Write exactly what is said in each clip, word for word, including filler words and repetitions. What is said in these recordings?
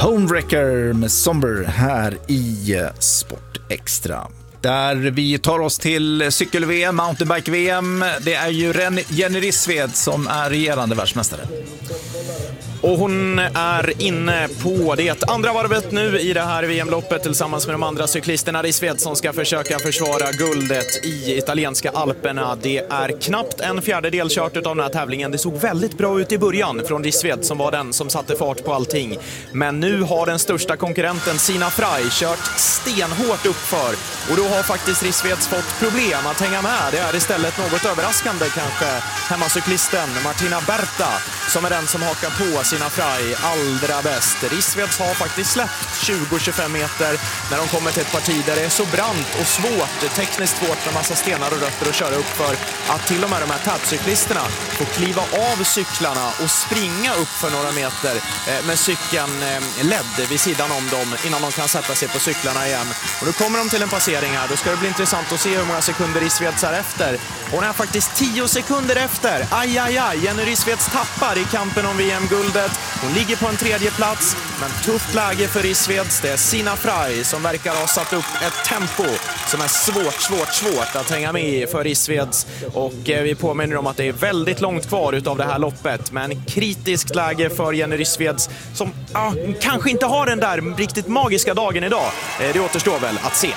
Homewrecker med Somber här i Sport Extra. Där vi tar oss till cykel-V M, mountainbike-V M. Det är ju Jenny Rissved som är regerande världsmästare. Och hon är inne på det andra varvet nu i det här V M-loppet tillsammans med de andra cyklisterna. Rissved som ska försöka försvara guldet i italienska Alperna. Det är knappt en fjärdedel kört av den här tävlingen. Det såg väldigt bra ut i början från Rissved som var den som satte fart på allting. Men nu har den största konkurrenten Sina Frey kört stenhårt uppför. Och då har faktiskt Rissveds fått problem att hänga med. Det är istället något överraskande kanske hemmacyklisten Martina Berta som är den som hakar på Sina Frey allra bäst. Rissveds har faktiskt släppt tjugo till tjugofem meter när de kommer till ett parti där det är så brant och svårt, tekniskt svårt med massa stenar och rötter att köra upp för att till och med de här tätcyklisterna får kliva av cyklarna och springa upp för några meter med cykeln ledd vid sidan om dem innan de kan sätta sig på cyklarna igen. Och då kommer de till en passering här. Då ska det bli intressant att se hur många sekunder Rissveds är efter. Hon är faktiskt tio sekunder efter. Aj, aj, aj. Jenny Rissveds tappar i kampen om V M-guldet. Hon ligger på en tredje plats, men tufft läge för Rissveds. Det är Sina Frey som verkar ha satt upp ett tempo som är svårt, svårt, svårt att hänga med i för Rissveds. Och vi påminner om att det är väldigt långt kvar utav det här loppet. Men kritiskt läge för Jenny Rissveds som ah, kanske inte har den där riktigt magiska dagen idag. Det återstår väl att se.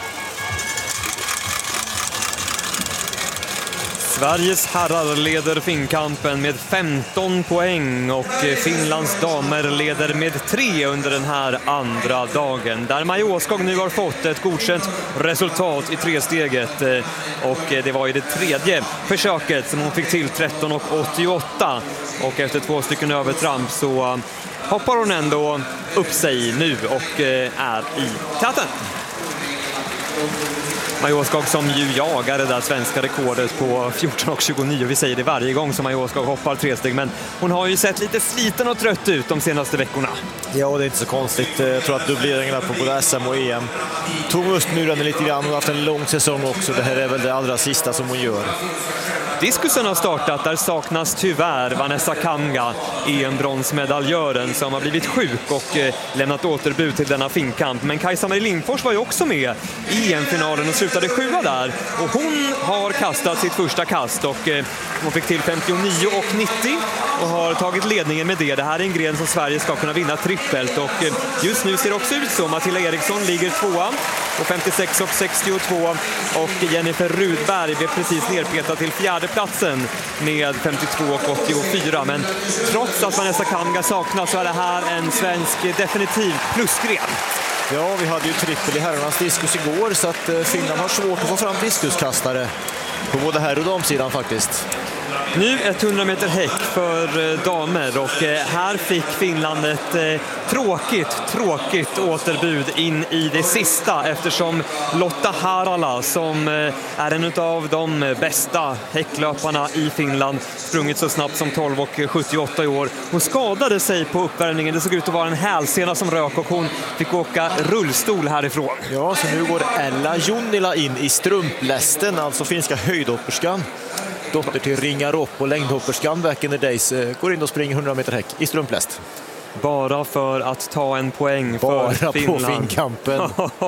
Sveriges herrar leder finkampen med femton poäng och Finlands damer leder med tre under den här andra dagen. Där Maja Åskog nu har fått ett godkänt resultat i tresteget och det var i det tredje försöket som hon fick till tretton åttioåtta och efter två stycken övertramp så hoppar hon ändå upp sig nu och är i täten. Maja Åskog som ju jagar det där svenska rekordet på fjorton tjugonio. Vi säger det varje gång som Maja Åskog hoppar tre steg, men hon har ju sett lite sliten och trött ut de senaste veckorna. Ja, det är inte så konstigt. Jag tror att dubbleringarna på både S M och E M tog just nu den lite grann. Hon har haft en lång säsong också. Det här är väl det allra sista som hon gör. Diskusen har startat, där saknas tyvärr Vanessa Kamga, E M-bronsmedaljören som har blivit sjuk och eh, lämnat återbud till denna finkamp. Men Kajsa-Marie Lindfors var ju också med i E M-finalen och slutade sjua där. Och hon har kastat sitt första kast och eh, hon fick till femtionio och nittio och har tagit ledningen med det. Det här är en gren som Sverige ska kunna vinna trippelt och eh, just nu ser det också ut så. Matilda Eriksson ligger tvåa och femtiosex och sextiotvå och Jennifer Rudberg blev precis nerpetad till fjärde platsen med femtiotvå och åttiofyra, men trots att Vanessa Kamga saknas så är det här en svensk definitiv plusgren. Ja, vi hade ju trippel i herrarnas diskus igår så att Finland har svårt att få fram diskuskastare på både herr- och damsidan faktiskt. Nu hundra meter häck för damer och här fick Finland ett tråkigt, tråkigt återbud in i det sista eftersom Lotta Harala som är en av de bästa häcklöparna i Finland sprungit så snabbt som tolv och sjuttioåtta i år. Hon skadade sig på uppvärmningen. Det såg ut att vara en hälsena som rök och hon fick åka rullstol härifrån. Ja, så nu går Ella Junnila in i strumplästen, alltså finska höjdhopperskan. Dotter till Ringaropp och längdhopperskan back in the days går in och springer hundra meter häck i strumpläst. Bara för att ta en poäng Bara för Finland. Bara på finkampen.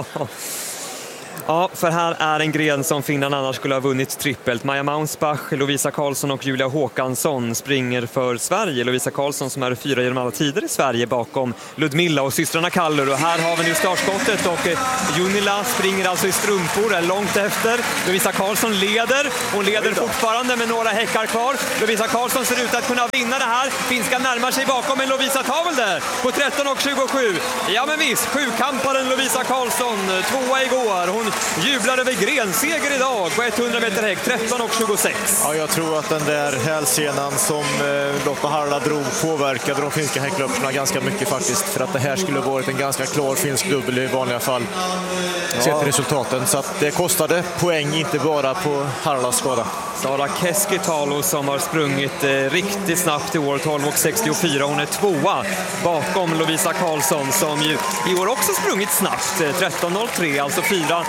Ja, för här är en gren som Finland annars skulle ha vunnit trippelt. Maja Maunsbach, Lovisa Karlsson och Julia Håkansson springer för Sverige. Lovisa Karlsson som är fyra genom alla tider i Sverige bakom Ludmilla och systrarna Kallur. Och här har vi nu startskottet och Junnila springer alltså i strumpor, är långt efter. Lovisa Karlsson leder. Hon leder fortfarande med några häckar kvar. Lovisa Karlsson ser ut att kunna vinna det här. Finska närmar sig bakom, men Lovisa tar väl det på tretton och tjugosju. Ja men visst, sjukamparen Lovisa Karlsson, tvåa igår. Hon jublar över grenseger idag på hundra meter häck, tretton och tjugosex. Ja, jag tror att den där hälsenan som eh, Lotta Harala drog påverkade de finska häcklöparna ganska mycket faktiskt. För att det här skulle varit en ganska klar finsk dubbel i vanliga fall. Ja. Sett resultaten. Så att det kostade poäng, inte bara på Haralas skada. Sara Keskitalo som har sprungit eh, riktigt snabbt i år, tolv och sextiofyra. Hon är tvåa bakom Lovisa Karlsson som ju i år också sprungit snabbt, tretton noll tre, alltså fyra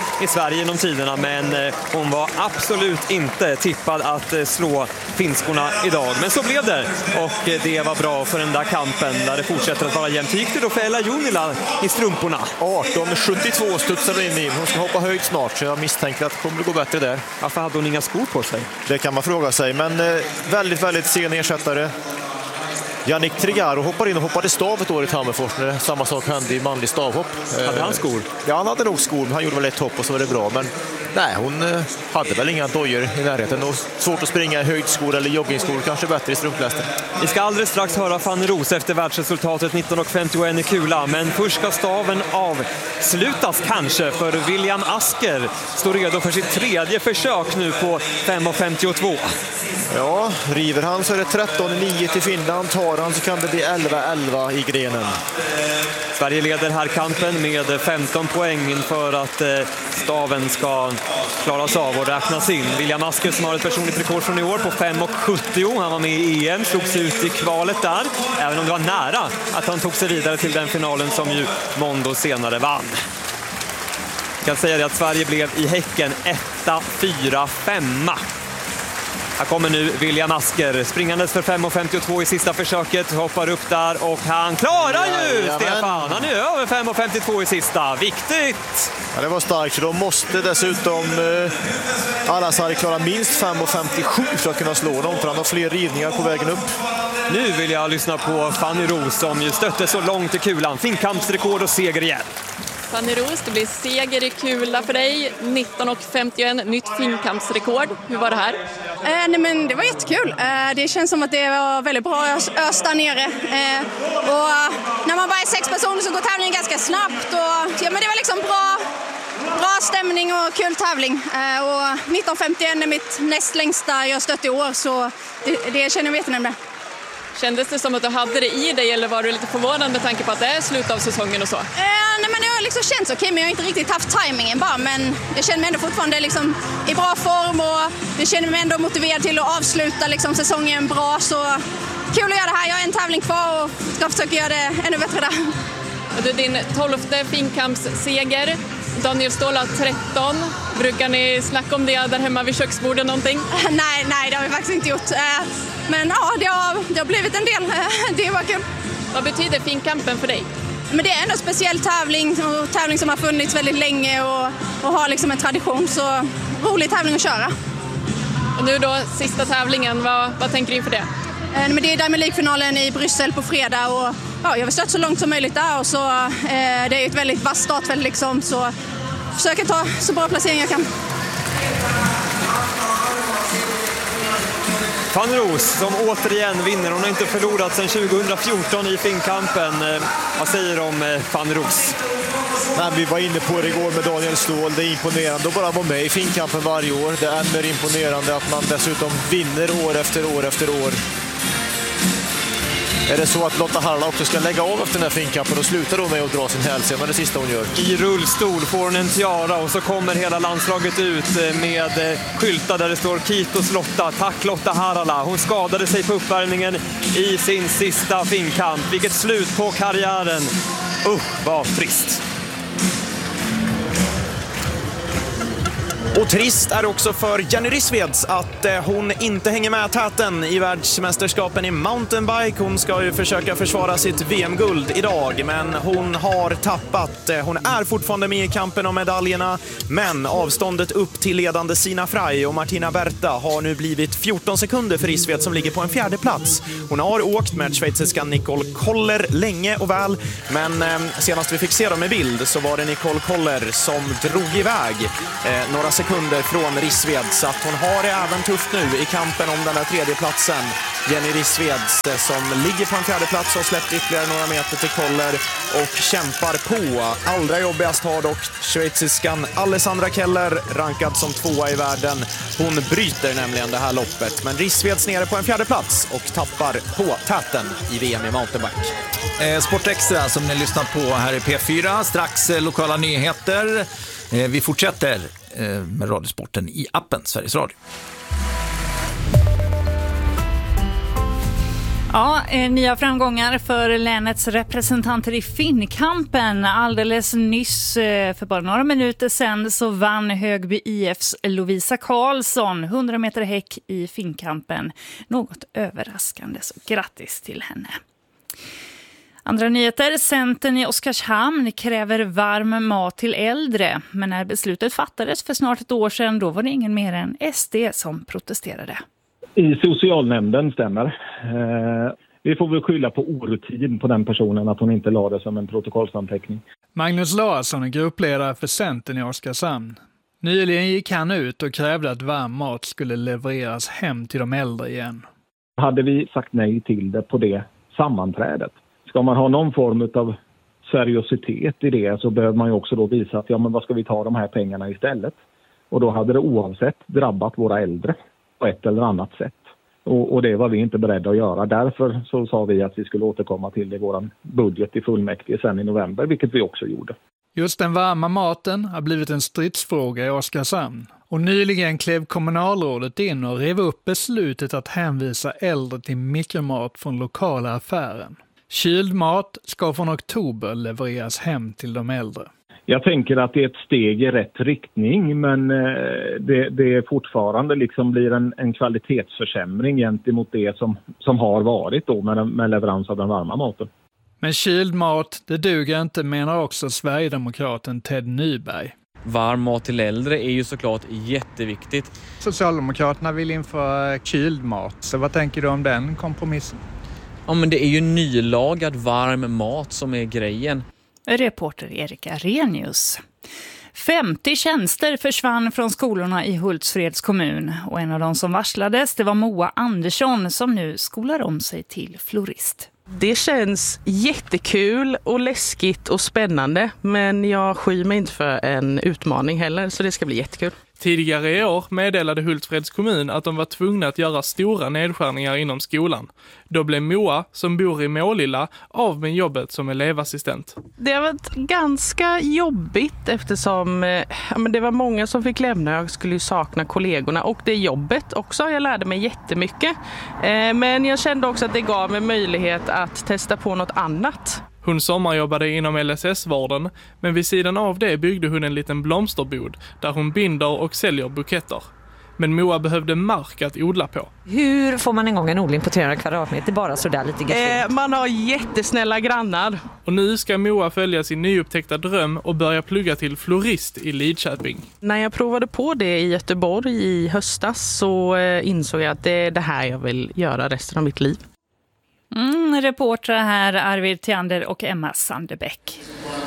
i Sverige genom tiderna, men hon var absolut inte tippad att slå finskorna idag. Men så blev det, och det var bra för den där kampen där det fortsätter att vara jämnt. Gick det då för Ella Junila i strumporna? arton sjuttiotvå studsade in in. Hon ska hoppa höjd snart, så jag misstänker att det kommer att gå bättre där. Varför hade hon inga skor på sig? Det kan man fråga sig, men eh, väldigt, väldigt sen ersättare. Yannick Trigaro hoppar in och hoppade stav ett år i Tammerfors när samma sak hände i manlig stavhopp. Hade han skor? Ja, han hade nog skor, men han gjorde väl ett hopp och så var det bra. Men nej, hon eh, hade väl inga dojor i närheten. Och svårt att springa i höjdskor eller joggingskor, kanske bättre i strumplästen. Vi ska alldeles strax höra Fanny Roos efter världsresultatet nitton femtioen i kula, men först ska staven avslutas kanske, för William Asker står redo för sitt tredje försök nu på fem femtiotvå. Ja, river han så är det tretton nio till Finland. Tar han så kan det bli elva elva i grenen. Sverige leder här kampen med femton poäng inför att staven ska klaras av och räknas in. William Asker, som har ett personligt rekord från i år på fem sjuttio. Han var med i E M, slogs ut i kvalet där, även om det var nära att han tog sig vidare till den finalen som ju Mondo senare vann. Jag kan säga det att Sverige blev i häcken etta, fyra, femma. Här kommer nu William Asker springandes för fem femtiotvå i sista försöket, hoppar upp där och han klarar ju, ja, Stefan. Han är över fem femtiotvå i sista. Viktigt! Ja, det var starkt, för de måste dessutom eh, Al-Azhari klara minst fem femtiosju för att kunna slå dem, för han har fler rivningar på vägen upp. Nu vill jag lyssna på Fanny Roos som ju stötte så långt i kulan. Finkampsrekord och seger igen. Fanny Roos, det blir seger i kula för dig, nitton femtioen, nytt finkampsrekord. Hur var det här? Eh, nej men det var jättekul. Eh, det känns som att det var väldigt bra ös, ös där nere. Eh, och när man bara är sex personer så går tävlingen ganska snabbt. Och, ja, men det var liksom bra, bra stämning och kul tävling. Eh, och nitton femtioen är mitt näst längsta jag stött i år, så det, det känner jag mig jättenöjd med. Kändes det som att du hade det i dig, eller var du lite förvånad med tanke på att det är slut av säsongen och så? Eh, nej men det har liksom känts okej, okay, men jag har inte riktigt haft tajmingen bara, men jag känner mig ändå fortfarande liksom i bra form och jag känner mig ändå motiverad till att avsluta liksom säsongen bra, så kul att göra det här. Jag har en tävling kvar och ska försöka göra det ännu bättre där. Du, din tolfte finkampsseger. Daniel Ståhl har tretton. Brukar ni snacka om det där hemma vid köksbordet någonting? nej, nej, det har vi faktiskt inte gjort. Men ja, det har, det har blivit en del. Det var kul. Vad betyder finkampen för dig? Men det är en speciell tävling, och tävling som har funnits väldigt länge och, och har liksom en tradition. Så rolig tävling att köra. Och nu då, sista tävlingen, vad, vad tänker du inför det? Men det är Diamond League-finalen i Bryssel på fredag och ja, jag vill stött så långt som möjligt där, och så eh, det är ett väldigt vasst startfält liksom, så försöker ta så bra placering jag kan. Fanny Roos som återigen vinner. Hon har inte förlorat sedan tjugohundrafjorton i finkampen. Eh, vad säger du om eh, Fanny Roos? Nej, vi var inne på det igår med Daniel Ståhl. Det är imponerande att bara vara med i finkampen varje år. Det är än mer imponerande att man dessutom vinner år efter år efter år. Är det så att Lotta Harala också ska lägga av efter den här finkampen och sluta då med att dra sin hälsena det sista hon gör? I rullstol får hon en tiara och så kommer hela landslaget ut med skyltar där det står Kitos Lotta, tack Lotta Harala. Hon skadade sig på uppvärmningen i sin sista finkamp. Vilket slut på karriären. Usch, vad trist. Och trist är också för Jenny Rissveds att hon inte hänger med täten i världsmästerskapen i mountainbike. Hon ska ju försöka försvara sitt V M-guld idag, men hon har tappat. Hon är fortfarande med i kampen om medaljerna, men avståndet upp till ledande Sina Frey och Martina Berta har nu blivit fjorton sekunder för Rissved som ligger på en fjärde plats. Hon har åkt med schweiziskan Nicole Koller länge och väl, men eh, senast vi fick se dem i bild så var det Nicole Koller som drog iväg eh, några sekunder från Rissved, så att hon har det även tufft nu i kampen om den där tredje platsen. Jenny Rissved som ligger på en fjärde plats och släppt ytterligare några meter till Koller och kämpar på. Allra jobbigast har dock schweiziskan Alessandra Keller, rankad som tvåa i världen. Hon bryter nämligen det här loppet, men Rissveds nere på en fjärde plats och tappar på täten i V M i mountainbike. Eh, Sport Extra som ni lyssnar på här i P fyra. Strax eh, lokala nyheter. Eh, vi fortsätter eh, med Radiosporten i appen Sveriges Radio. Ja, eh, nya framgångar för länets representanter i Finnkampen. Alldeles nyss, eh, för bara några minuter sedan, så vann Högby I F:s Lovisa Karlsson hundra meter häck i Finnkampen. Något överraskande, så grattis till henne. Andra nyheter. Centern i Oskarshamn kräver varm mat till äldre. Men när beslutet fattades för snart ett år sedan, då var det ingen mer än S D som protesterade. I socialnämnden stämmer. Eh, vi får väl skylla på orutin på den personen att hon inte la det som en protokollsanteckning. Magnus Larsson är gruppledare för Centern i Oskarshamn. Nyligen gick han ut och krävde att varm mat skulle levereras hem till de äldre igen. Hade vi sagt nej till det på det sammanträdet, ska man ha någon form av seriositet i det, så behöver man ju också då visa att ja, men vad ska vi ta de här pengarna istället? Och då hade det oavsett drabbat våra äldre på ett eller annat sätt. Och, och det var vi inte beredda att göra. Därför så sa vi att vi skulle återkomma till det i vår budget i fullmäktige sen i november, vilket vi också gjorde. Just den varma maten har blivit en stridsfråga i Oskarshamn. Och nyligen klev kommunalrådet in och rev upp beslutet att hänvisa äldre till mikromat från lokala affären. Kyld mat ska från oktober levereras hem till de äldre. Jag tänker att det är ett steg i rätt riktning, men det, det fortfarande liksom blir en, en kvalitetsförsämring gentemot det som, som har varit då med, med leverans av den varma maten. Men kyld mat, det duger inte, menar också Sverigedemokraten Ted Nyberg. Varm mat till äldre är ju såklart jätteviktigt. Socialdemokraterna vill införa kyld mat, så vad tänker du om den kompromissen? Ja, men det är ju nylagad varm mat som är grejen. Reporter Erika Renius. femtio tjänster försvann från skolorna i Hultsfreds kommun. Och en av de som varslades, det var Moa Andersson, som nu skolar om sig till florist. Det känns jättekul och läskigt och spännande, men jag skyr mig inte för en utmaning heller, så det ska bli jättekul. Tidigare i år meddelade Hultsfreds kommun att de var tvungna att göra stora nedskärningar inom skolan. Då blev Moa, som bor i Målilla, av med jobbet som elevassistent. Det har varit ganska jobbigt eftersom ja, men det var många som fick lämna. Jag skulle ju sakna kollegorna och det jobbet också. Jag lärde mig jättemycket. Eh, men jag kände också att det gav mig möjlighet att testa på något annat. Hon sommarjobbade inom L S S-vården, men vid sidan av det byggde hon en liten blomsterbod där hon binder och säljer buketter. Men Moa behövde mark att odla på. Hur får man en gång en odling på trehundra kvadratmeter bara så där lite gött? Eh, man har jättesnälla grannar. Och nu ska Moa följa sin nyupptäckta dröm och börja plugga till florist i Lidköping. När jag provade på det i Göteborg i höstas så eh, insåg jag att det är det här jag vill göra resten av mitt liv. Mm, reportrar här Arvid Tiander och Emma Sanderbäck.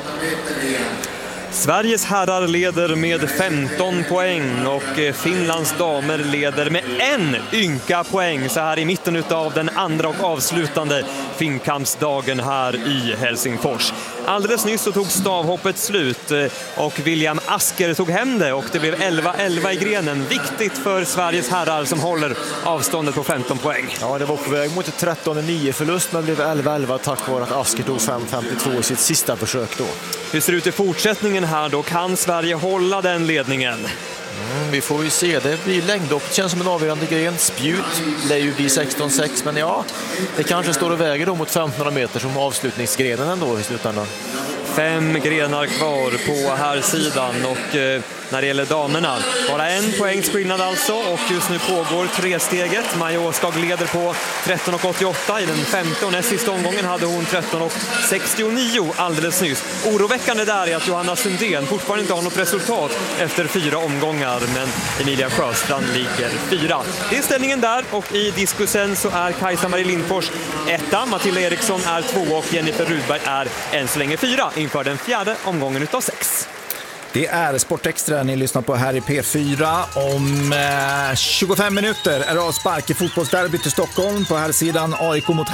Sveriges herrar leder med femton poäng och Finlands damer leder med en ynka poäng så här i mitten av den andra och avslutande Finnkampsdagen här i Helsingfors. Alldeles nyss så tog stavhoppet slut och William Asker tog hem det och det blev elva elva i grenen. Viktigt för Sveriges herrar som håller avståndet på femton poäng. Ja, det var på väg mot ett tretton nio förlust men blev elva elva tack vare att Asker tog fem femtiotvå i sitt sista försök då. Hur ser det ut i fortsättningen här då? Kan Sverige hålla den ledningen? Mm, vi får ju se. Det blir längdhopp. Det känns som en avgörande gren. Spjut lär ju bli sexton sex. Men ja, det kanske står och väger då mot femtonhundra meter som avslutningsgrenen ändå i slutändan. Fem grenar kvar på här sidan och eh, när det gäller damerna bara en poängs skillnad alltså och just nu pågår tresteget. Maja Åskag leder på tretton åttioåtta i den femte och näst sista omgången hade hon tretton sextionio alldeles nyss. Oroväckande där är att Johanna Sundén fortfarande inte har något resultat efter fyra omgångar men Emilia Sjöstrand ligger fyra. Det är ställningen där och i diskusen så är Kajsa-Marie Lindfors etta, Matilda Eriksson är två och Jennifer Rudberg är än så länge fyra inför den fjärde omgången utav sex. Det är Sportextra ni lyssnar på här i P fyra. Om eh, tjugofem minuter är det avspark i fotbollsderbyt i Stockholm på här sidan A I K mot